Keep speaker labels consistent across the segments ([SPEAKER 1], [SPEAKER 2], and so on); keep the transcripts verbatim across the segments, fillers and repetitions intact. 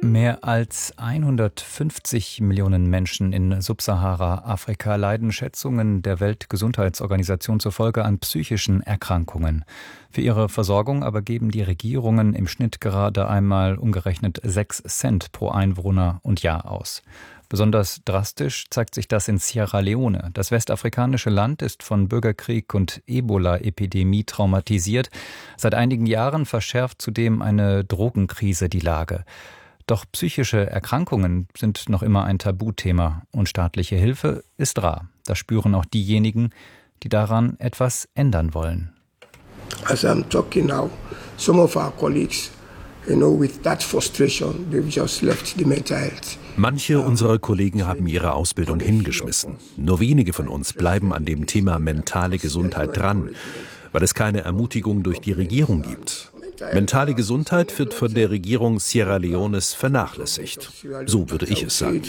[SPEAKER 1] Mehr als hundertfünfzig Millionen Menschen in Subsahara-Afrika leiden Schätzungen der Weltgesundheitsorganisation zufolge an psychischen Erkrankungen. Für ihre Versorgung aber geben die Regierungen im Schnitt gerade einmal umgerechnet sechs Cent pro Einwohner und Jahr aus. Besonders drastisch zeigt sich das in Sierra Leone. Das westafrikanische Land ist von Bürgerkrieg und Ebola-Epidemie traumatisiert. Seit einigen Jahren verschärft zudem eine Drogenkrise die Lage. Doch psychische Erkrankungen sind noch immer ein Tabuthema und staatliche Hilfe ist rar. Das spüren auch diejenigen, die daran etwas ändern wollen.
[SPEAKER 2] As I'm talking now, some of our colleagues, you know, with that frustration, they've just left the mental health.
[SPEAKER 3] Manche unserer Kollegen haben ihre Ausbildung hingeschmissen. Nur wenige von uns bleiben an dem Thema mentale Gesundheit dran, weil es keine Ermutigung durch die Regierung gibt. Mentale Gesundheit wird von der Regierung Sierra Leones vernachlässigt. So würde ich es sagen.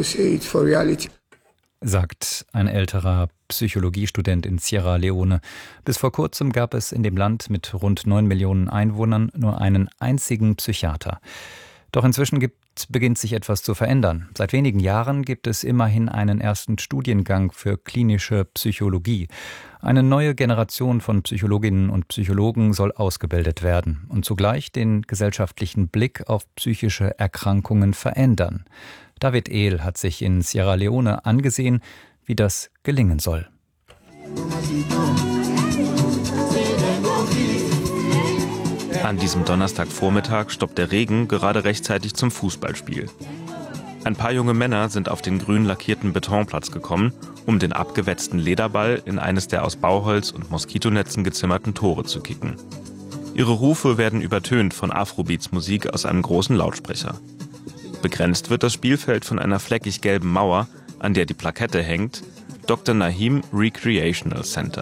[SPEAKER 1] Sagt ein älterer Psychologiestudent in Sierra Leone. Bis vor kurzem gab es in dem Land mit rund neun Millionen Einwohnern nur einen einzigen Psychiater. Doch inzwischen gibt, beginnt sich etwas zu verändern. Seit wenigen Jahren gibt es immerhin einen ersten Studiengang für klinische Psychologie. Eine neue Generation von Psychologinnen und Psychologen soll ausgebildet werden und zugleich den gesellschaftlichen Blick auf psychische Erkrankungen verändern. David Ehl hat sich in Sierra Leone angesehen, wie das gelingen soll.
[SPEAKER 4] An diesem Donnerstagvormittag stoppt der Regen gerade rechtzeitig zum Fußballspiel. Ein paar junge Männer sind auf den grün lackierten Betonplatz gekommen, um den abgewetzten Lederball in eines der aus Bauholz und Moskitonetzen gezimmerten Tore zu kicken. Ihre Rufe werden übertönt von Afrobeats-Musik aus einem großen Lautsprecher. Begrenzt wird das Spielfeld von einer fleckig gelben Mauer, an der die Plakette hängt: Doktor Nahim Recreational Center.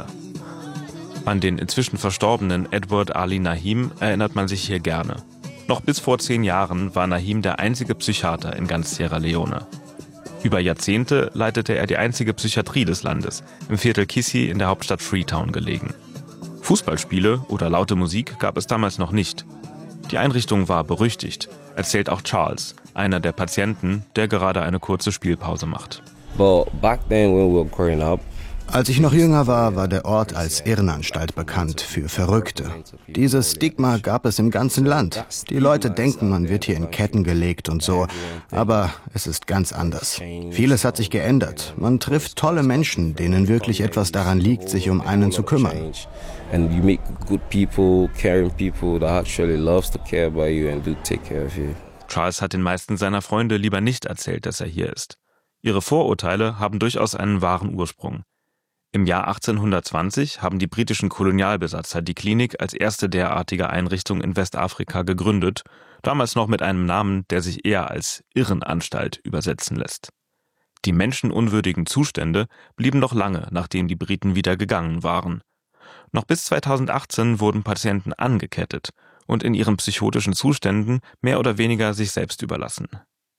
[SPEAKER 4] An den inzwischen verstorbenen Edward Ali Nahim erinnert man sich hier gerne. Noch bis vor zehn Jahren war Nahim der einzige Psychiater in ganz Sierra Leone. Über Jahrzehnte leitete er die einzige Psychiatrie des Landes, im Viertel Kissi in der Hauptstadt Freetown gelegen. Fußballspiele oder laute Musik gab es damals noch nicht. Die Einrichtung war berüchtigt, erzählt auch Charles, einer der Patienten, der gerade eine kurze Spielpause macht.
[SPEAKER 5] But back then when we were growing up,
[SPEAKER 6] Als ich noch jünger war, war der Ort als Irrenanstalt bekannt für Verrückte. Dieses Stigma gab es im ganzen Land. Die Leute denken, man wird hier in Ketten gelegt und so, aber es ist ganz anders. Vieles hat sich geändert. Man trifft tolle Menschen, denen wirklich etwas daran liegt, sich um einen zu kümmern.
[SPEAKER 5] and you meet good people, caring people that actually loves to care about you and do take care of you.
[SPEAKER 4] Charles hat den meisten seiner Freunde lieber nicht erzählt, dass er hier ist. Ihre Vorurteile haben durchaus einen wahren Ursprung. Im Jahr achtzehnhundertzwanzig haben die britischen Kolonialbesatzer die Klinik als erste derartige Einrichtung in Westafrika gegründet, damals noch mit einem Namen, der sich eher als Irrenanstalt übersetzen lässt. Die menschenunwürdigen Zustände blieben noch lange, nachdem die Briten wieder gegangen waren. Noch bis zweitausendachtzehn wurden Patienten angekettet und in ihren psychotischen Zuständen mehr oder weniger sich selbst überlassen.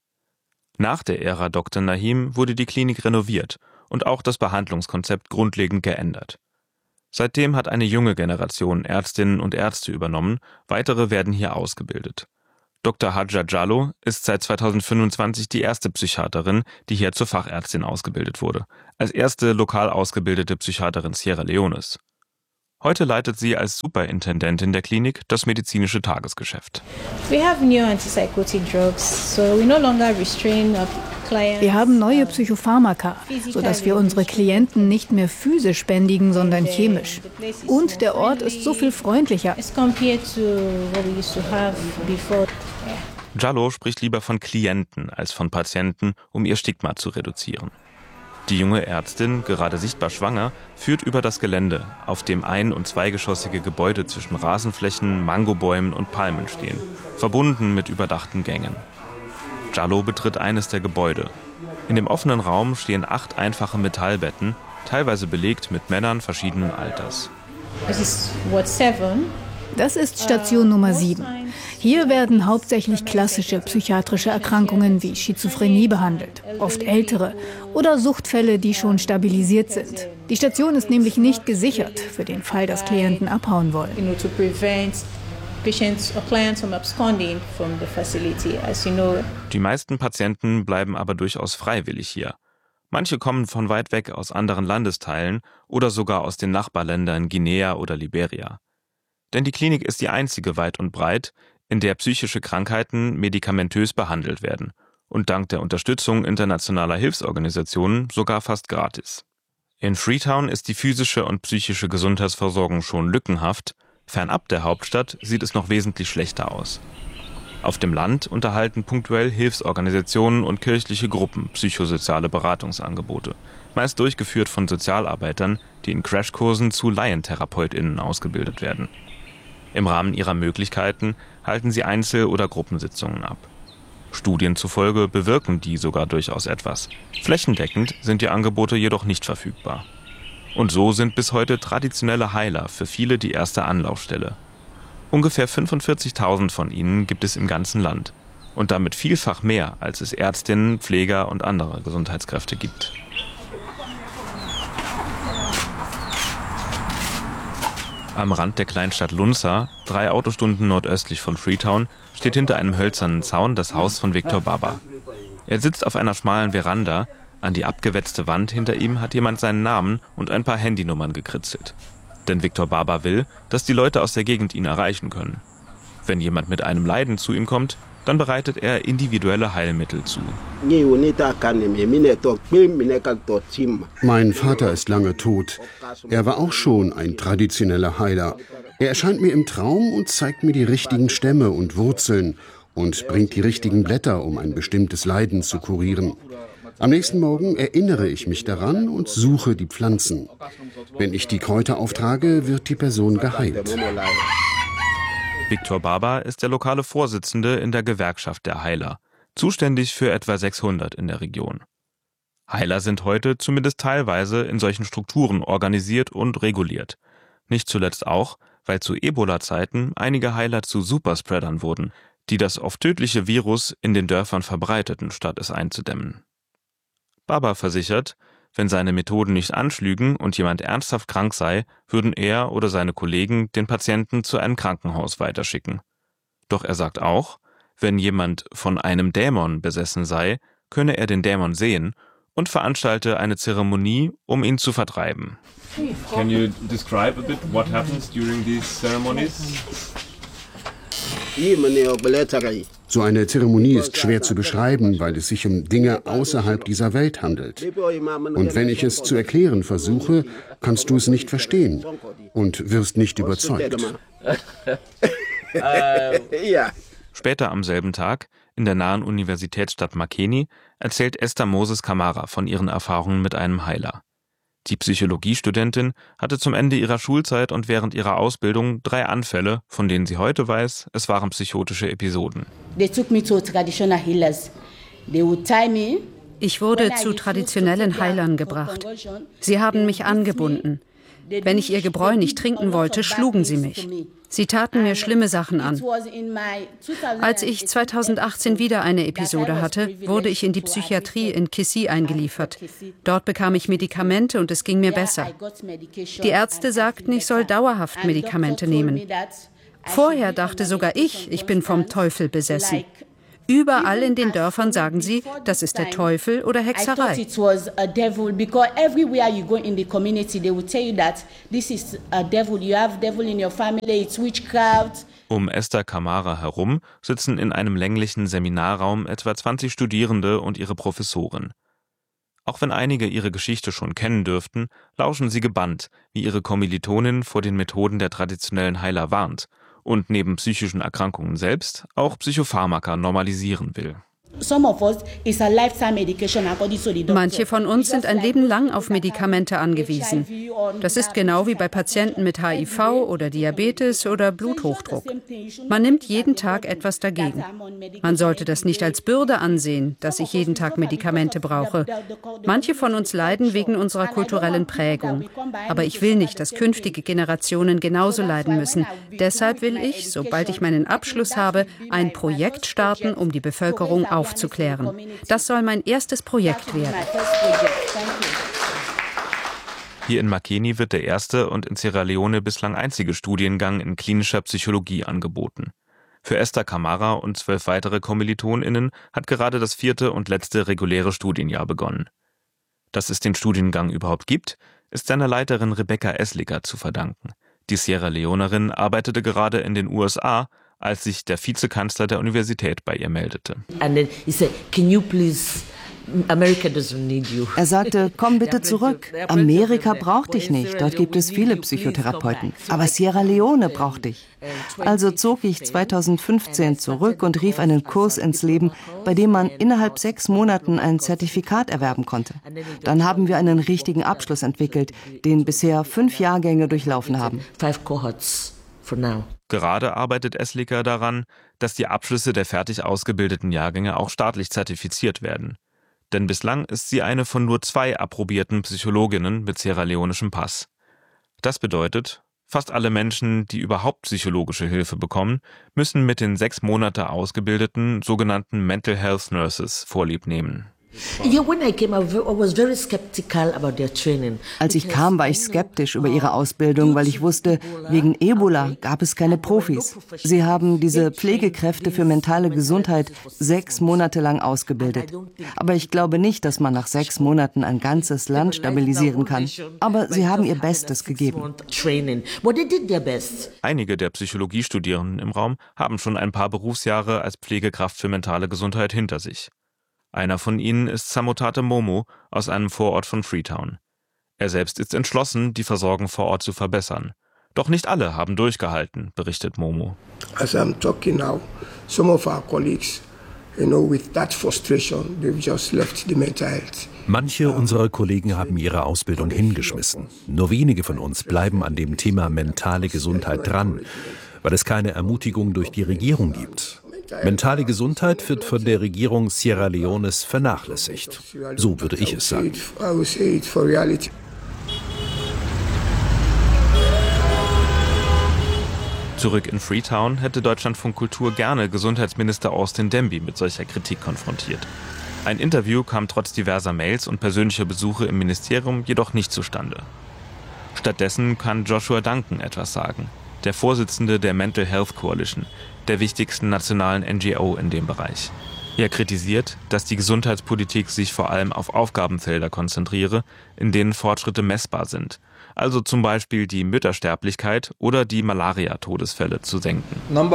[SPEAKER 4] Nach der Ära Doktor Nahim wurde die Klinik renoviert und auch das Behandlungskonzept grundlegend geändert. Seitdem hat eine junge Generation Ärztinnen und Ärzte übernommen, weitere werden hier ausgebildet. Doktor Hadja Jallow ist seit zweitausendfünfundzwanzig die erste Psychiaterin, die hier zur Fachärztin ausgebildet wurde, als erste lokal ausgebildete Psychiaterin Sierra Leones. Heute leitet sie als Superintendentin der Klinik das medizinische Tagesgeschäft.
[SPEAKER 7] We have new antipsychotic drugs, so we no longer restrain our clients.
[SPEAKER 8] Wir haben neue Psychopharmaka, sodass wir unsere Klienten nicht mehr physisch bändigen, sondern chemisch. Und der Ort ist so viel freundlicher.
[SPEAKER 7] As compared to what we used to have before.
[SPEAKER 4] Jallow spricht lieber von Klienten als von Patienten, um ihr Stigma zu reduzieren. Die junge Ärztin, gerade sichtbar schwanger, führt über das Gelände, auf dem ein- und zweigeschossige Gebäude zwischen Rasenflächen, Mangobäumen und Palmen stehen, verbunden mit überdachten Gängen. Jallow betritt eines der Gebäude. In dem offenen Raum stehen acht einfache Metallbetten, teilweise belegt mit Männern verschiedenen Alters.
[SPEAKER 7] This is Ward seven.
[SPEAKER 8] Das ist Station Nummer sieben. Hier werden hauptsächlich klassische psychiatrische Erkrankungen wie Schizophrenie behandelt, oft ältere oder Suchtfälle, die schon stabilisiert sind. Die Station ist nämlich nicht gesichert für den Fall, dass Klienten abhauen wollen.
[SPEAKER 7] patients or clients from absconding from the facility, as you know.
[SPEAKER 4] Die meisten Patienten bleiben aber durchaus freiwillig hier. Manche kommen von weit weg aus anderen Landesteilen oder sogar aus den Nachbarländern Guinea oder Liberia. Denn die Klinik ist die einzige weit und breit, in der psychische Krankheiten medikamentös behandelt werden und dank der Unterstützung internationaler Hilfsorganisationen sogar fast gratis. In Freetown ist die physische und psychische Gesundheitsversorgung schon lückenhaft, fernab der Hauptstadt sieht es noch wesentlich schlechter aus. Auf dem Land unterhalten punktuell Hilfsorganisationen und kirchliche Gruppen psychosoziale Beratungsangebote, meist durchgeführt von Sozialarbeitern, die in Crashkursen zu LaientherapeutInnen ausgebildet werden. Im Rahmen ihrer Möglichkeiten halten sie Einzel- oder Gruppensitzungen ab. Studien zufolge bewirken die sogar durchaus etwas. Flächendeckend sind die Angebote jedoch nicht verfügbar. Und so sind bis heute traditionelle Heiler für viele die erste Anlaufstelle. Ungefähr fünfundvierzigtausend von ihnen gibt es im ganzen Land und damit vielfach mehr, als es Ärztinnen, Pfleger und andere Gesundheitskräfte gibt. Am Rand der Kleinstadt Lunsa, drei Autostunden nordöstlich von Freetown, steht hinter einem hölzernen Zaun das Haus von Victor Baba. Er sitzt auf einer schmalen Veranda, an die abgewetzte Wand hinter ihm hat jemand seinen Namen und ein paar Handynummern gekritzelt. Denn Victor Baba will, dass die Leute aus der Gegend ihn erreichen können. Wenn jemand mit einem Leiden zu ihm kommt, dann bereitet er individuelle Heilmittel zu.
[SPEAKER 9] Mein Vater ist lange tot. Er war auch schon ein traditioneller Heiler. Er erscheint mir im Traum und zeigt mir die richtigen Stämme und Wurzeln und bringt die richtigen Blätter, um ein bestimmtes Leiden zu kurieren. Am nächsten Morgen erinnere ich mich daran und suche die Pflanzen. Wenn ich die Kräuter auftrage, wird die Person geheilt.
[SPEAKER 4] Victor Baba ist der lokale Vorsitzende in der Gewerkschaft der Heiler, zuständig für etwa sechshundert in der Region. Heiler sind heute zumindest teilweise in solchen Strukturen organisiert und reguliert. Nicht zuletzt auch, weil zu Ebola-Zeiten einige Heiler zu Superspreadern wurden, die das oft tödliche Virus in den Dörfern verbreiteten, statt es einzudämmen. Baba versichert, wenn seine Methoden nicht anschlügen und jemand ernsthaft krank sei, würden er oder seine Kollegen den Patienten zu einem Krankenhaus weiterschicken. Doch er sagt auch, wenn jemand von einem Dämon besessen sei, könne er den Dämon sehen und veranstalte eine Zeremonie, um ihn zu vertreiben.
[SPEAKER 10] Can you describe a bit what happens during these ceremonies?
[SPEAKER 9] So eine Zeremonie ist schwer zu beschreiben, weil es sich um Dinge außerhalb dieser Welt handelt. Und wenn ich es zu erklären versuche, kannst du es nicht verstehen und wirst nicht überzeugt.
[SPEAKER 4] Später am selben Tag, in der nahen Universitätsstadt Makeni, erzählt Esther Moses Kamara von ihren Erfahrungen mit einem Heiler. Die Psychologiestudentin hatte zum Ende ihrer Schulzeit und während ihrer Ausbildung drei Anfälle, von denen sie heute weiß, es waren psychotische Episoden.
[SPEAKER 11] Ich wurde zu traditionellen Heilern gebracht. Sie haben mich angebunden. Wenn ich ihr Gebräu nicht trinken wollte, schlugen sie mich. Sie taten mir schlimme Sachen an. Als ich zweitausendachtzehn wieder eine Episode hatte, wurde ich in die Psychiatrie in Kisii eingeliefert. Dort bekam ich Medikamente und es ging mir besser. Die Ärzte sagten, ich soll dauerhaft Medikamente nehmen. Vorher dachte sogar ich, ich bin vom Teufel besessen. Überall in den Dörfern sagen sie, das ist der Teufel oder Hexerei.
[SPEAKER 4] Um Esther Kamara herum sitzen in einem länglichen Seminarraum etwa zwanzig Studierende und ihre Professorin. Auch wenn einige ihre Geschichte schon kennen dürften, lauschen sie gebannt, wie ihre Kommilitonin vor den Methoden der traditionellen Heiler warnt und neben psychischen Erkrankungen selbst auch Psychopharmaka normalisieren will.
[SPEAKER 11] Manche von uns sind ein Leben lang auf Medikamente angewiesen. Das ist genau wie bei Patienten mit H I V oder Diabetes oder Bluthochdruck. Man nimmt jeden Tag etwas dagegen. Man sollte das nicht als Bürde ansehen, dass ich jeden Tag Medikamente brauche. Manche von uns leiden wegen unserer kulturellen Prägung. Aber ich will nicht, dass künftige Generationen genauso leiden müssen. Deshalb will ich, sobald ich meinen Abschluss habe, ein Projekt starten, um die Bevölkerung aufzunehmen. aufzuklären. Das soll mein erstes Projekt werden.
[SPEAKER 4] Hier in Makeni wird der erste und in Sierra Leone bislang einzige Studiengang in klinischer Psychologie angeboten. Für Esther Kamara und zwölf weitere KommilitonInnen hat gerade das vierte und letzte reguläre Studienjahr begonnen. Dass es den Studiengang überhaupt gibt, ist seiner Leiterin Rebecca Esliger zu verdanken. Die Sierra Leonerin arbeitete gerade in den U S A, als sich der Vizekanzler der Universität bei ihr meldete.
[SPEAKER 12] Er sagte, komm bitte zurück. Amerika braucht dich nicht, dort gibt es viele Psychotherapeuten. Aber Sierra Leone braucht dich. Also zog ich zweitausendfünfzehn zurück und rief einen Kurs ins Leben, bei dem man innerhalb sechs Monaten ein Zertifikat erwerben konnte. Dann haben wir einen richtigen Abschluss entwickelt, den bisher fünf Jahrgänge durchlaufen haben.
[SPEAKER 4] Gerade arbeitet Esliger daran, dass die Abschlüsse der fertig ausgebildeten Jahrgänge auch staatlich zertifiziert werden. Denn bislang ist sie eine von nur zwei approbierten Psychologinnen mit sierraleonischem Pass. Das bedeutet, fast alle Menschen, die überhaupt psychologische Hilfe bekommen, müssen mit den sechs Monate ausgebildeten sogenannten Mental Health Nurses Vorlieb nehmen.
[SPEAKER 12] Als ich kam, war ich skeptisch über ihre Ausbildung, weil ich wusste, wegen Ebola gab es keine Profis. Sie haben diese Pflegekräfte für mentale Gesundheit sechs Monate lang ausgebildet. Aber ich glaube nicht, dass man nach sechs Monaten ein ganzes Land stabilisieren kann. Aber sie haben ihr Bestes gegeben.
[SPEAKER 4] Einige der Psychologiestudierenden im Raum haben schon ein paar Berufsjahre als Pflegekraft für mentale Gesundheit hinter sich. Einer von ihnen ist Samotate Momo aus einem Vorort von Freetown. Er selbst ist entschlossen, die Versorgung vor Ort zu verbessern. Doch nicht alle haben durchgehalten, berichtet Momo.
[SPEAKER 2] As I'm talking now, some of our colleagues, you know, with that frustration, they've just left the mental health.
[SPEAKER 3] Manche unserer Kollegen haben ihre Ausbildung hingeschmissen. Nur wenige von uns bleiben an dem Thema mentale Gesundheit dran, weil es keine Ermutigung durch die Regierung gibt. Mentale Gesundheit wird von der Regierung Sierra Leones vernachlässigt. So würde ich es sagen.
[SPEAKER 4] Zurück in Freetown hätte Deutschlandfunk Kultur gerne Gesundheitsminister Austin Demby mit solcher Kritik konfrontiert. Ein Interview kam trotz diverser Mails und persönlicher Besuche im Ministerium jedoch nicht zustande. Stattdessen kann Joshua Duncan etwas sagen, der Vorsitzende der Mental Health Coalition, der wichtigsten nationalen N G O in dem Bereich. Er kritisiert, dass die Gesundheitspolitik sich vor allem auf Aufgabenfelder konzentriere, in denen Fortschritte messbar sind, also zum Beispiel die Müttersterblichkeit oder die Malaria-Todesfälle zu senken.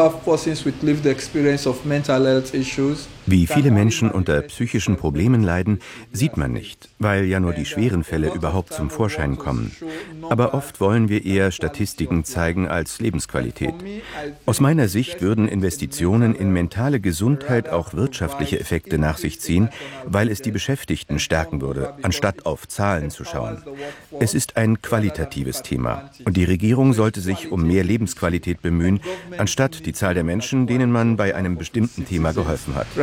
[SPEAKER 13] Wie viele Menschen unter psychischen Problemen leiden, sieht man nicht, weil ja nur die schweren Fälle überhaupt zum Vorschein kommen. Aber oft wollen wir eher Statistiken zeigen als Lebensqualität. Aus meiner Sicht würden Investitionen in mentale Gesundheit auch wirtschaftliche Effekte nach sich ziehen, weil es die Beschäftigten stärken würde, anstatt auf Zahlen zu schauen. Es ist ein qualitatives Thema und die Regierung sollte sich um mehr Lebensqualität bemühen, anstatt die Zahl der Menschen, denen man bei einem bestimmten Thema geholfen hat.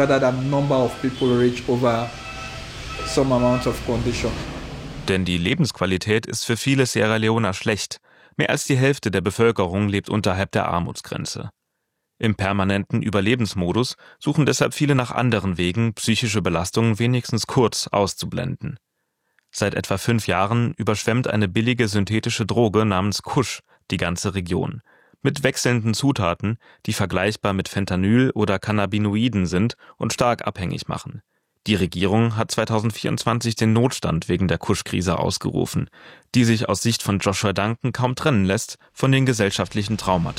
[SPEAKER 4] Denn die Lebensqualität ist für viele Sierra Leoner schlecht. Mehr als die Hälfte der Bevölkerung lebt unterhalb der Armutsgrenze. Im permanenten Überlebensmodus suchen deshalb viele nach anderen Wegen, psychische Belastungen wenigstens kurz auszublenden. Seit etwa fünf Jahren überschwemmt eine billige synthetische Droge namens Kush die ganze Region. Mit wechselnden Zutaten, die vergleichbar mit Fentanyl oder Cannabinoiden sind und stark abhängig machen. Die Regierung hat zweitausendvierundzwanzig den Notstand wegen der Kush-Krise ausgerufen, die sich aus Sicht von Joshua Duncan kaum trennen lässt von den gesellschaftlichen Traumata.